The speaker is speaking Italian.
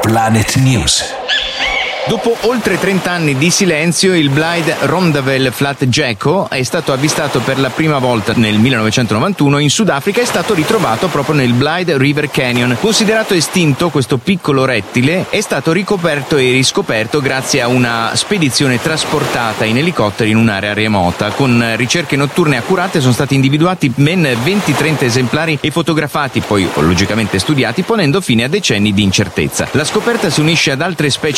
Planet News. Dopo oltre 30 anni di silenzio, il Blythe Rondavelle Flat Gecko è stato avvistato per la prima volta nel 1991 in Sudafrica e è stato ritrovato proprio nel Blythe River Canyon. Considerato estinto, questo piccolo rettile è stato ricoperto e riscoperto grazie a una spedizione trasportata in elicotteri in un'area remota. Con ricerche notturne accurate sono stati individuati ben 20-30 esemplari e fotografati, poi logicamente studiati, ponendo fine a decenni di incertezza. La scoperta si unisce ad altre specie